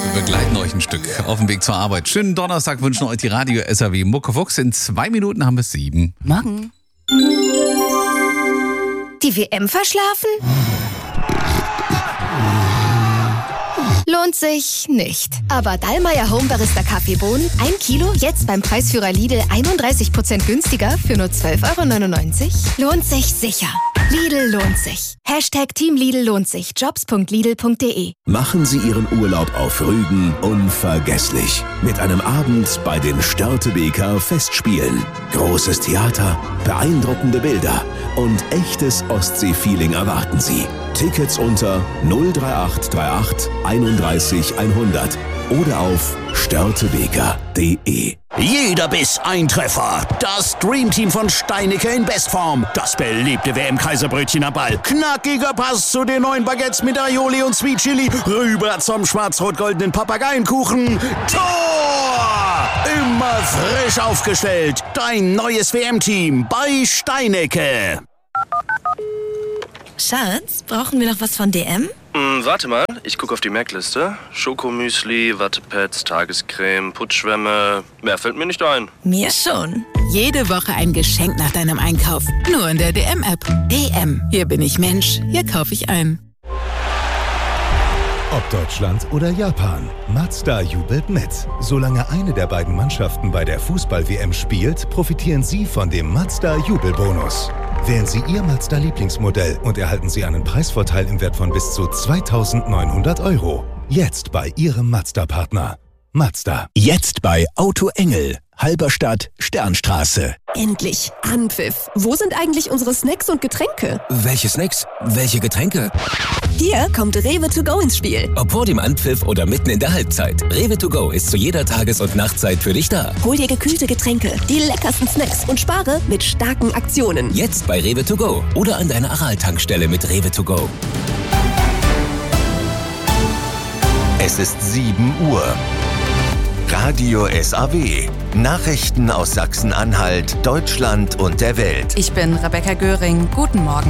Wir begleiten euch ein Stück auf dem Weg zur Arbeit. Schönen Donnerstag wünschen euch die Radio SAW Muckefuchs. In 2 Minuten haben wir 7. Morgen. Die WM verschlafen? Lohnt sich nicht. Aber Dallmayr Home Barista Kaffeebohnen, 1 Kilo, jetzt beim Preisführer Lidl 31% günstiger für nur 12,99 €? Lohnt sich sicher. Lidl lohnt sich. Team Lidl lohnt sich. Jobs.lidl.de. Machen Sie Ihren Urlaub auf Rügen unvergesslich. Mit einem Abend bei den Störtebeker Festspielen. Großes Theater, beeindruckende Bilder und echtes Ostsee-Feeling erwarten Sie. Tickets unter 03838 31 100 oder auf störtebeker.de. Jeder Biss ein Treffer. Das Dreamteam von Steinecker in Bestform. Das beliebte WM-Kaiserbrötchen am Ball. Knackiger Pass zu den neuen Baguettes mit Aioli und Sweet Chili. Rüber zum schwarz-rot-goldenen Papageienkuchen. Tor! Immer frisch aufgestellt. Dein neues WM-Team bei Steinecke. Schatz, brauchen wir noch was von DM? Warte mal, ich gucke auf die Merkliste. Schokomüsli, Wattepads, Tagescreme, Putzschwämme. Mehr fällt mir nicht ein. Mir schon. Jede Woche ein Geschenk nach deinem Einkauf. Nur in der DM-App. DM. Hier bin ich Mensch. Hier kaufe ich ein. Ob Deutschland oder Japan, Mazda jubelt mit. Solange eine der beiden Mannschaften bei der Fußball-WM spielt, profitieren Sie von dem Mazda-Jubelbonus. Wählen Sie Ihr Mazda-Lieblingsmodell und erhalten Sie einen Preisvorteil im Wert von bis zu 2.900 €. Jetzt bei Ihrem Mazda-Partner. Mazda. Jetzt bei Auto Engel, Halberstadt, Sternstraße. Endlich Anpfiff. Wo sind eigentlich unsere Snacks und Getränke? Welche Snacks? Welche Getränke? Hier kommt Rewe to go ins Spiel. Ob vor dem Anpfiff oder mitten in der Halbzeit. Rewe to go ist zu jeder Tages- und Nachtzeit für dich da. Hol dir gekühlte Getränke, die leckersten Snacks und spare mit starken Aktionen. Jetzt bei Rewe to go oder an deiner Aral-Tankstelle mit Rewe to go. Es ist 7 Uhr. Radio SAW. Nachrichten aus Sachsen-Anhalt, Deutschland und der Welt. Ich bin Rebecca Göring. Guten Morgen.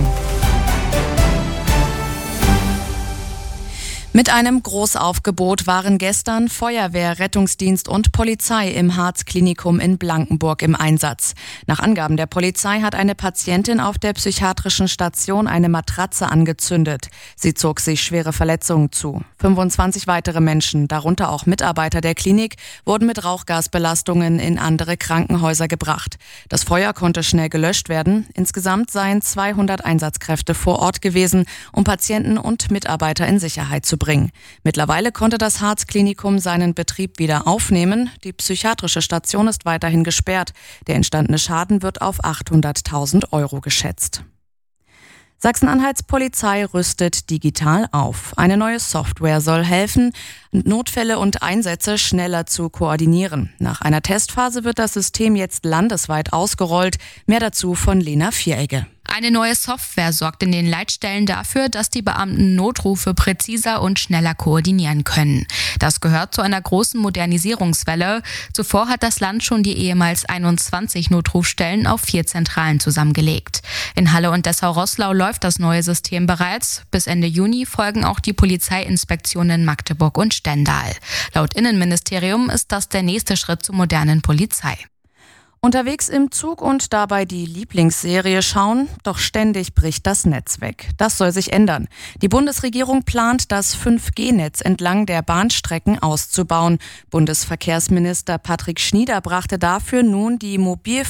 Mit einem Großaufgebot waren gestern Feuerwehr, Rettungsdienst und Polizei im Harz-Klinikum in Blankenburg im Einsatz. Nach Angaben der Polizei hat eine Patientin auf der psychiatrischen Station eine Matratze angezündet. Sie zog sich schwere Verletzungen zu. 25 weitere Menschen, darunter auch Mitarbeiter der Klinik, wurden mit Rauchgasbelastungen in andere Krankenhäuser gebracht. Das Feuer konnte schnell gelöscht werden. Insgesamt seien 200 Einsatzkräfte vor Ort gewesen, um Patienten und Mitarbeiter in Sicherheit zu bringen. Mittlerweile konnte das Harz-Klinikum seinen Betrieb wieder aufnehmen. Die psychiatrische Station ist weiterhin gesperrt. Der entstandene Schaden wird auf 800.000 € geschätzt. Sachsen-Anhalts Polizei rüstet digital auf. Eine neue Software soll helfen, Notfälle und Einsätze schneller zu koordinieren. Nach einer Testphase wird das System jetzt landesweit ausgerollt. Mehr dazu von Lena Vieregge. Eine neue Software sorgt in den Leitstellen dafür, dass die Beamten Notrufe präziser und schneller koordinieren können. Das gehört zu einer großen Modernisierungswelle. Zuvor hat das Land schon die ehemals 21 Notrufstellen auf 4 Zentralen zusammengelegt. In Halle und Dessau-Roßlau läuft das neue System bereits. Bis Ende Juni folgen auch die Polizeiinspektionen in Magdeburg und Stendal. Laut Innenministerium ist das der nächste Schritt zur modernen Polizei. Unterwegs im Zug und dabei die Lieblingsserie schauen, doch ständig bricht das Netz weg. Das soll sich ändern. Die Bundesregierung plant, das 5G-Netz entlang der Bahnstrecken auszubauen. Bundesverkehrsminister Patrick Schnieder brachte dafür nun die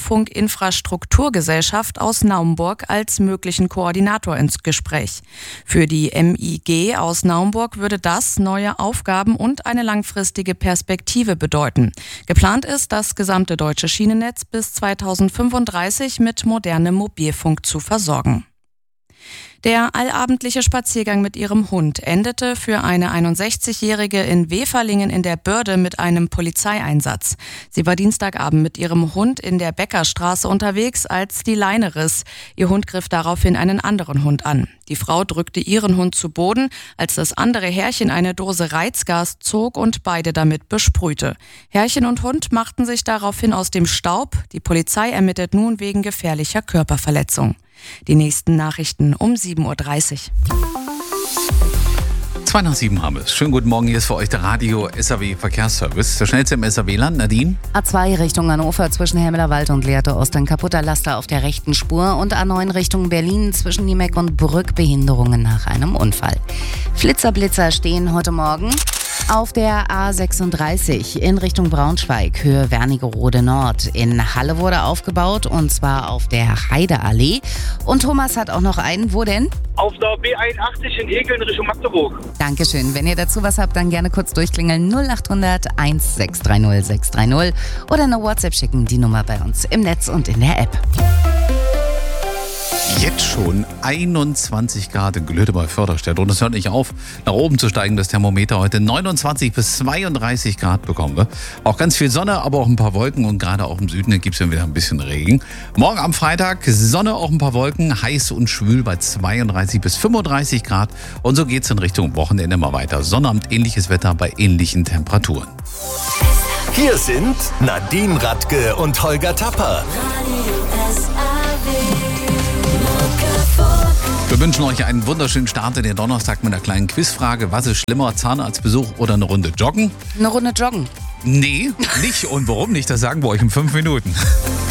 Mobilfunkinfrastrukturgesellschaft aus Naumburg als möglichen Koordinator ins Gespräch. Für die MIG aus Naumburg würde das neue Aufgaben und eine langfristige Perspektive bedeuten. Geplant ist, das gesamte deutsche Schienennetz bis 2035 mit modernem Mobilfunk zu versorgen. Der allabendliche Spaziergang mit ihrem Hund endete für eine 61-Jährige in Weferlingen in der Börde mit einem Polizeieinsatz. Sie war Dienstagabend mit ihrem Hund in der Beckerstraße unterwegs, als die Leine riss. Ihr Hund griff daraufhin einen anderen Hund an. Die Frau drückte ihren Hund zu Boden, als das andere Herrchen eine Dose Reizgas zog und beide damit besprühte. Herrchen und Hund machten sich daraufhin aus dem Staub. Die Polizei ermittelt nun wegen gefährlicher Körperverletzung. Die nächsten Nachrichten um 7:30 Uhr. 7:02 haben wir es. Schönen guten Morgen, hier ist für euch der Radio SAW Verkehrsservice. Der schnellste im SAW-Land, Nadine. A2 Richtung Hannover zwischen Helmelerwald und Lehrte Ost ein kaputter Laster auf der rechten Spur und A9 Richtung Berlin zwischen Niemeck und Brück Behinderungen nach einem Unfall. Flitzer stehen heute Morgen auf der A36 in Richtung Braunschweig, Höhe Wernigerode Nord. In Halle wurde aufgebaut und zwar auf der Heideallee. Und Thomas hat auch noch einen, wo denn? Auf der B81 in Egeln Richtung Magdeburg. Dankeschön. Wenn ihr dazu was habt, dann gerne kurz durchklingeln 0800 1630 630 oder eine WhatsApp schicken, die Nummer bei uns im Netz und in der App. Jetzt schon 21 Grad in Glöde bei Förderstedt. Und es hört nicht auf, nach oben zu steigen. Das Thermometer heute 29 bis 32 Grad bekommen wir. Auch ganz viel Sonne, aber auch ein paar Wolken. Und gerade auch im Süden gibt es dann wieder ein bisschen Regen. Morgen am Freitag Sonne, auch ein paar Wolken. Heiß und schwül bei 32 bis 35 Grad. Und so geht es in Richtung Wochenende immer weiter. Sonnabend ähnliches Wetter bei ähnlichen Temperaturen. Hier sind Nadine Radke und Holger Tapper. Wir wünschen euch einen wunderschönen Start in den Donnerstag mit einer kleinen Quizfrage. Was ist schlimmer, Zahnarztbesuch oder eine Runde joggen? Eine Runde joggen? Nee, nicht. Und warum nicht? Das sagen wir euch in 5 Minuten.